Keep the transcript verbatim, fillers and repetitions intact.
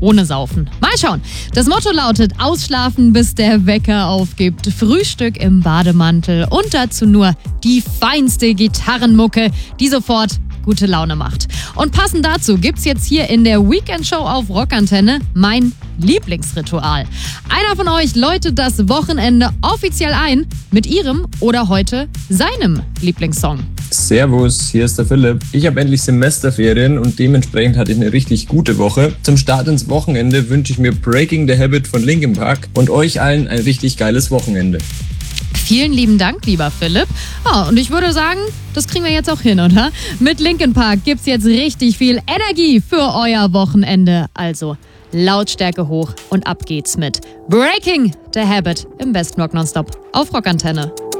ohne Saufen. Mal schauen. Das Motto lautet: Ausschlafen, bis der Wecker aufgibt. Frühstück im Bademantel und dazu nur die feinste Gitarrenmucke, die sofort gute Laune macht. Und passend dazu gibt's jetzt hier in der Weekend-Show auf Rockantenne mein Lieblingsritual. Einer von euch läutet das Wochenende offiziell ein mit ihrem oder heute seinem Lieblingssong. Servus, hier ist der Philipp. Ich habe endlich Semesterferien und dementsprechend hatte ich eine richtig gute Woche. Zum Start ins Wochenende wünsche ich mir Breaking the Habit von Linkin Park und euch allen ein richtig geiles Wochenende. Vielen lieben Dank, lieber Philipp. Oh, und ich würde sagen, das kriegen wir jetzt auch hin, oder? Mit Linkin Park gibt's jetzt richtig viel Energie für euer Wochenende. Also Lautstärke hoch und ab geht's mit Breaking the Habit im Besten Rock Nonstop auf Rockantenne.